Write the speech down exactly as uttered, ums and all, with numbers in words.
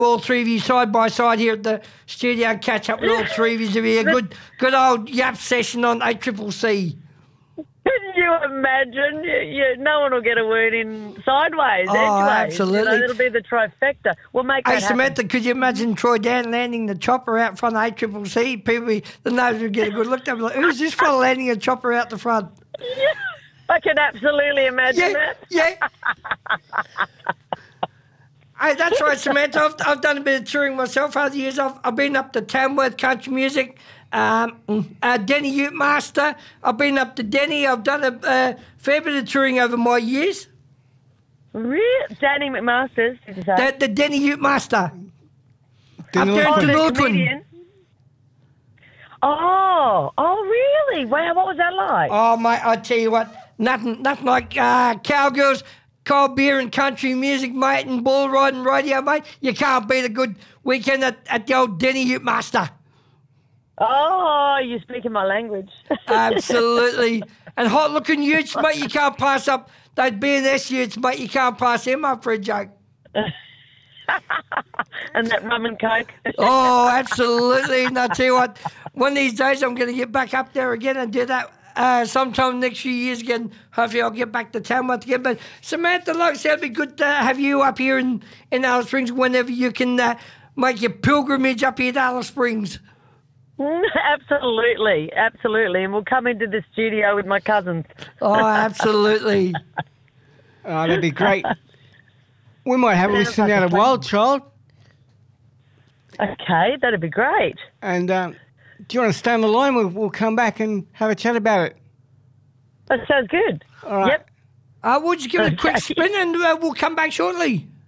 all three of you side by side here at the studio and catch up with all three of you. It'll be a good, good old yap session on A Triple C. Can you imagine? You, you, no one will get a word in sideways, Oh, edgeways. absolutely. You know, it'll be the trifecta. We'll make that Hey, happen. Samantha, could you imagine Troy Dan landing the chopper out front of A Triple C? People, be- the nose would get a good look. They'd be like, who's this fella landing a chopper out the front? Yeah, I can absolutely imagine Yeah, that. yeah. Hey, that's right, Samantha. I've, I've done a bit of touring myself over the years. I've, I've been up to Tamworth Country Music, um, uh, Denny Ute Master. I've been up to Denny. I've done a uh, fair bit of touring over my years. Really? Danny McMasters, did you say? The, the Denny Ute Master. Up there oh, in the Delortwin. comedian? Oh, oh, really? Wow, what was that like? Oh, mate, I tell you what, nothing, nothing like uh, cowgirls, cold beer and country music, mate, and bull riding radio, mate. You can't beat a good weekend at, at the old Denny Ute Master. Oh, you're speaking my language. Absolutely. And hot-looking utes, mate, you can't pass up. Those B and S utes, mate, you can't pass them up for a joke. And that rum and coke. Oh, absolutely. And I tell you what, one of these days I'm going to get back up there again and do that uh, sometime next few years again. Hopefully I'll get back to Tamworth again. But Samantha, like I said, it'd be good to have you up here in, in Alice Springs whenever you can uh, make your pilgrimage up here to Alice Springs. Absolutely, absolutely. And we'll come into the studio with my cousins. Oh, absolutely. Oh, that'd be great. We might have a Sounds listen like out a of plan. Wild Child. Okay, that'd be great. And um, do you want to stay on the line? We'll, we'll come back and have a chat about it. That sounds good. All right. Yep. Uh, we'll just give it a quick Okay. spin and uh, we'll come back shortly.